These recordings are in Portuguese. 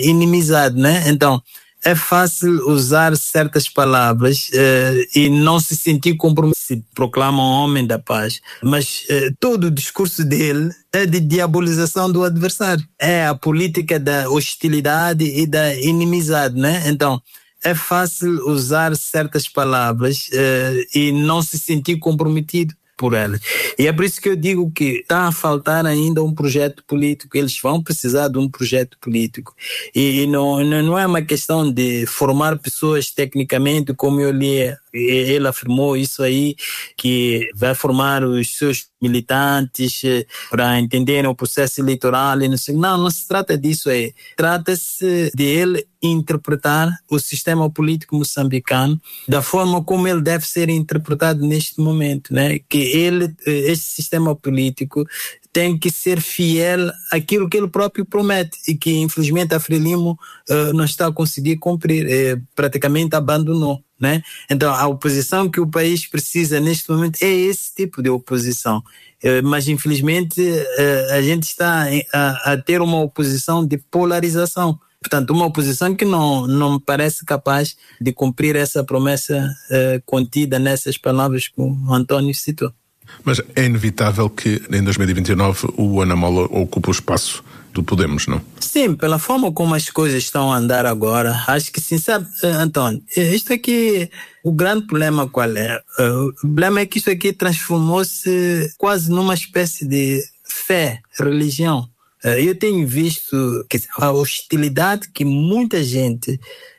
inimizade, né? Então, é fácil usar certas palavras e não se sentir comprometido. Se proclama um homem da paz, mas todo o discurso dele é de diabolização do adversário. É a política da hostilidade e da inimizade, né? Então, é fácil usar certas palavras e não se sentir comprometido por elas. E é por isso que eu digo que está a faltar ainda um projeto político. Eles vão precisar de um projeto político. E não é uma questão de formar pessoas tecnicamente, como eu li, ele afirmou isso aí, que vai formar os seus militantes para entenderem o processo eleitoral. E não se trata disso aí. Trata-se de ele interpretar o sistema político moçambicano da forma como ele deve ser interpretado neste momento, né? Que este sistema político tem que ser fiel àquilo que ele próprio promete e que, infelizmente, a Frelimo não está a conseguir cumprir, praticamente abandonou, né? Então, a oposição que o país precisa neste momento é esse tipo de oposição. Mas, infelizmente, a gente está a ter uma oposição de polarização. Portanto, uma oposição que não me parece capaz de cumprir essa promessa contida nessas palavras que o António citou. Mas é inevitável que em 2029 o Ana Mola ocupe o espaço do Podemos, não? Sim, pela forma como as coisas estão a andar agora, acho que sim. Sabe, António, isto aqui, o grande problema qual é? O problema é que isso aqui transformou-se quase numa espécie de fé, religião. Eu tenho visto a hostilidade que muita gente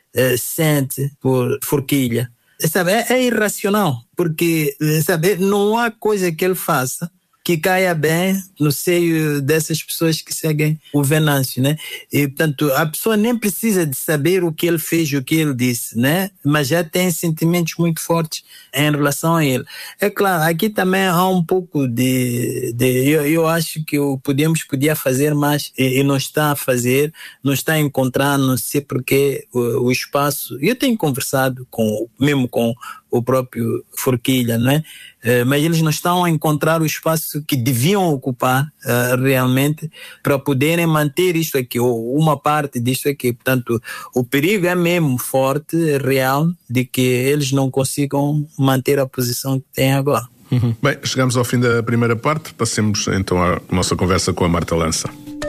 sente por Forquilha. Sabe, é irracional, porque sabe, não há coisa que ele faça que caia bem no seio dessas pessoas que seguem o Venâncio, né? E, portanto, a pessoa nem precisa de saber o que ele fez, o que ele disse, né? Mas já tem sentimentos muito fortes em relação a ele. É claro, aqui também há um pouco eu acho que o Podemos podia fazer mais e não está a fazer, não está a encontrar, não sei porquê, o espaço. Eu tenho conversado mesmo com o próprio Forquilha, não é? Mas eles não estão a encontrar o espaço que deviam ocupar realmente para poderem manter isto aqui, ou uma parte disto aqui. Portanto, o perigo é mesmo forte, real, de que eles não consigam manter a posição que têm agora. Bem, chegamos ao fim da primeira parte, passemos então à nossa conversa com a Marta Lança.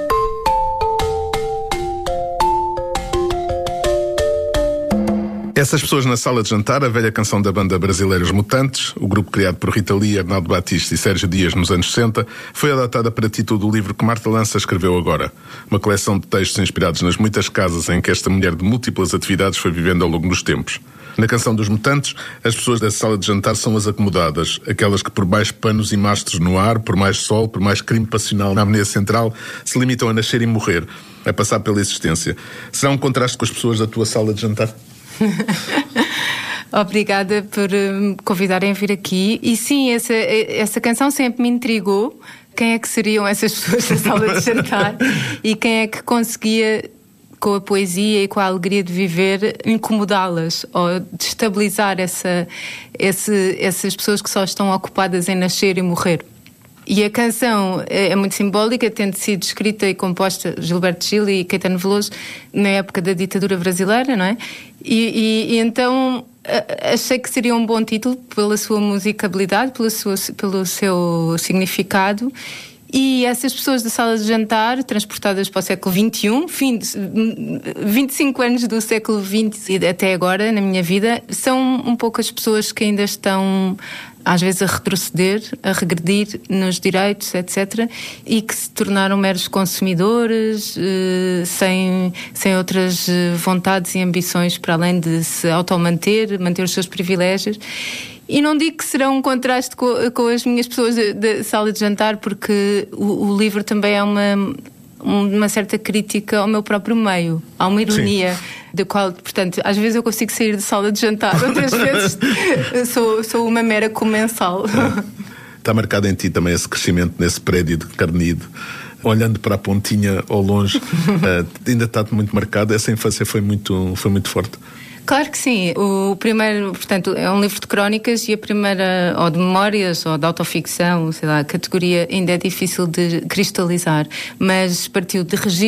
Essas pessoas na sala de jantar, a velha canção da banda brasileira Os Mutantes, o grupo criado por Rita Lee, Arnaldo Batista e Sérgio Dias nos anos 60, foi adotada para título do livro que Marta Lança escreveu agora. Uma coleção de textos inspirados nas muitas casas em que esta mulher de múltiplas atividades foi vivendo ao longo dos tempos. Na canção dos Mutantes, as pessoas da sala de jantar são as acomodadas, aquelas que por mais panos e mastros no ar, por mais sol, por mais crime passional na Avenida Central, se limitam a nascer e morrer, a passar pela existência. Será um contraste com as pessoas da tua sala de jantar? Obrigada por me convidarem a vir aqui. E sim, essa canção sempre me intrigou. Quem é que seriam essas pessoas da sala de jantar? E quem é que conseguia, com a poesia e com a alegria de viver, incomodá-las ou destabilizar essas pessoas que só estão ocupadas em nascer e morrer? E a canção é muito simbólica, tendo sido escrita e composta Gilberto Gil e Caetano Veloso na época da ditadura brasileira, não é? E então achei que seria um bom título pela sua musicabilidade, pelo seu significado. E essas pessoas da sala de jantar, transportadas para o século XXI, 25 anos do século XX e até agora, na minha vida, são um pouco as pessoas que ainda estão, às vezes, a retroceder, a regredir nos direitos, etc. E que se tornaram meros consumidores, sem outras vontades e ambições para além de se automanter, manter os seus privilégios. E não digo que será um contraste com as minhas pessoas da sala de jantar, porque o livro também é uma certa crítica ao meu próprio meio. Há uma ironia, da qual, portanto, às vezes eu consigo sair da sala de jantar, outras vezes sou uma mera comensal. Está marcado em ti também esse crescimento nesse prédio de Carnide, olhando para a pontinha ao longe. Ainda está muito marcado. Essa infância foi muito forte. Claro que sim. O primeiro, portanto, é um livro de crónicas e a primeira, ou de memórias, ou de autoficção, sei lá, a categoria ainda é difícil de cristalizar, mas partiu de registros